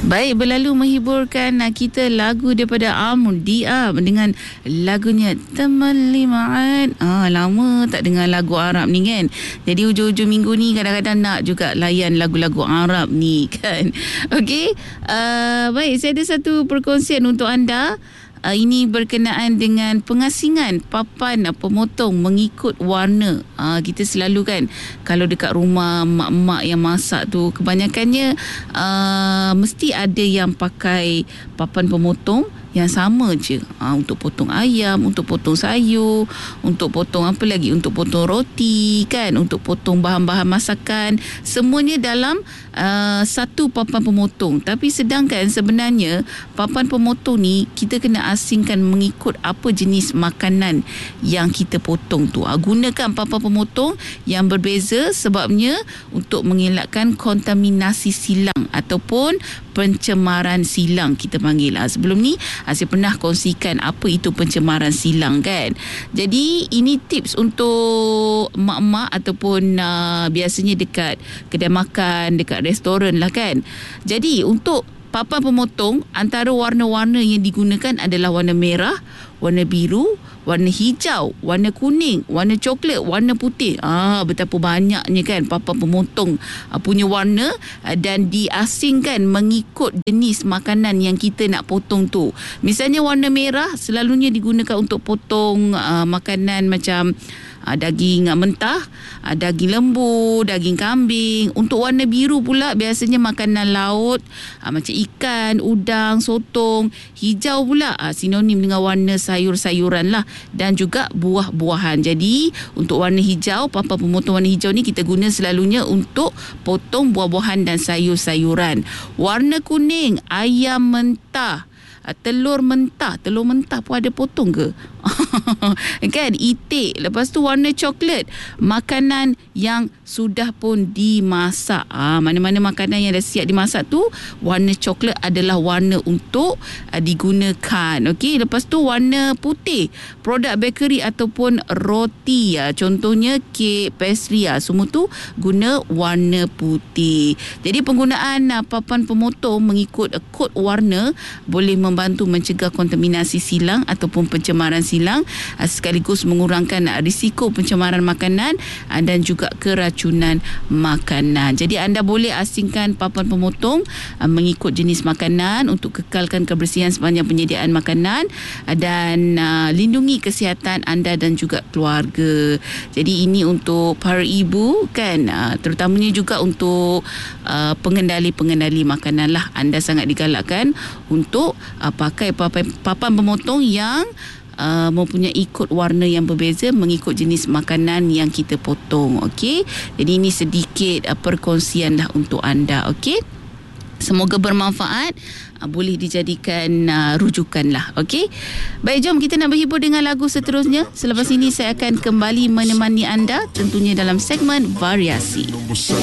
Baik, berlalu menghiburkan kita lagu daripada Amr Diab dengan lagunya Temalimaan. Lama tak dengar lagu Arab ni kan. Jadi hujung-hujung minggu ni kadang-kadang nak juga layan lagu-lagu Arab ni kan. Okey, baik, saya ada satu perkongsian untuk anda. Ini berkenaan dengan pengasingan papan pemotong mengikut warna. Kita selalu kan, kalau dekat rumah mak-mak yang masak tu, kebanyakannya mesti ada yang pakai papan pemotong yang sama je, untuk potong ayam, untuk potong sayur, untuk potong apa lagi, untuk potong roti kan, untuk potong bahan-bahan masakan, semuanya dalam satu papan pemotong. Tapi sedangkan sebenarnya papan pemotong ni kita kena asingkan mengikut apa jenis makanan yang kita potong tu. Gunakan papan pemotong yang berbeza sebabnya untuk mengelakkan kontaminasi silang ataupun pencemaran silang kita panggil. Sebelum ni saya pernah kongsikan apa itu pencemaran silang kan. Jadi ini tips untuk mak-mak ataupun biasanya dekat kedai makan, dekat restoran lah kan. Jadi untuk papan pemotong, antara warna-warna yang digunakan adalah warna merah, warna biru, warna hijau, warna kuning, warna coklat, warna putih. Betapa banyaknya kan papan pemotong punya warna, dan diasingkan mengikut jenis makanan yang kita nak potong tu. Misalnya warna merah selalunya digunakan untuk potong makanan macam daging mentah, daging lembu, daging kambing. Untuk warna biru pula biasanya makanan laut, macam ikan, udang, sotong. Hijau pula sinonim dengan warna sayur-sayuran lah, dan juga buah-buahan. Jadi untuk warna hijau, papan pemotong warna hijau ni kita guna selalunya untuk potong buah-buahan dan sayur-sayuran. Warna kuning, ayam mentah, telur mentah pun ada potong ke? Kan, itik. Lepas tu warna coklat, makanan yang sudah pun dimasak. Mana-mana makanan yang dah siap dimasak tu, warna coklat adalah warna untuk digunakan. Okey, lepas tu warna putih, produk bakery ataupun roti, contohnya kek, pastry, semua tu guna warna putih. Jadi penggunaan papan pemotong mengikut kod warna boleh membantu mencegah kontaminasi silang ataupun pencemaran silang, sekaligus mengurangkan risiko pencemaran makanan dan juga keracunan makanan. Jadi anda boleh asingkan papan pemotong mengikut jenis makanan untuk kekalkan kebersihan sepanjang penyediaan makanan dan lindungi kesihatan anda dan juga keluarga. Jadi ini untuk para ibu kan, terutamanya juga untuk pengendali-pengendali makanan lah. Anda sangat digalakkan untuk pakai papan pemotong yang mempunyai kod warna yang berbeza mengikut jenis makanan yang kita potong. Okey, jadi ini sedikit perkongsian lah untuk anda. Okey, semoga bermanfaat, boleh dijadikan rujukan lah. Okey, baik, jom kita nak berhibur dengan lagu seterusnya. Selepas ini saya akan kembali menemani anda tentunya dalam segmen variasi.